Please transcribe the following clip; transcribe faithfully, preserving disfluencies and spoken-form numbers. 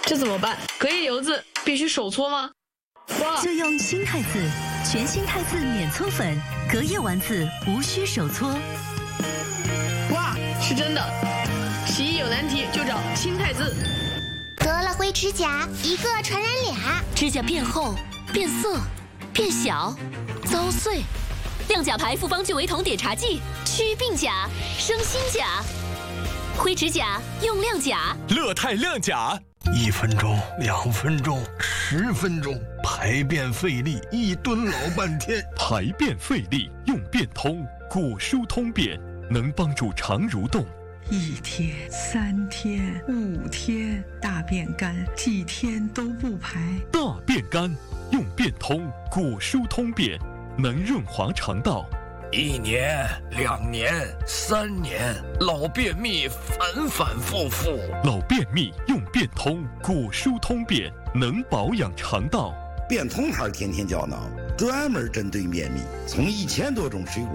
这怎么办？隔夜油渍必须手搓吗？哇！ 就用新汰渍，全新汰渍免搓粉，隔夜丸子无需手搓。 哇，是真的！洗衣有难题就找新汰渍。 得了灰指甲，一个传染俩， 指甲变厚、变色、变小、遭碎。亮甲牌复方聚维酮碘茶剂，祛病甲，生新甲。灰指甲用亮甲， 乐泰亮甲。 一分钟，两分钟，十分钟，排便费力，一蹲老半天。 排便费力用便通，果舒通便，能帮助肠蠕动。 一天、三天、五天，大便干，几天都不排。 大便干用便通，果舒通便，能润滑肠道。 一年、两年、三年，老便秘反反复复。 老便秘用便通，果舒通便，能保养肠道。 便通牌天天胶囊，专门针对便秘，从一千多种水果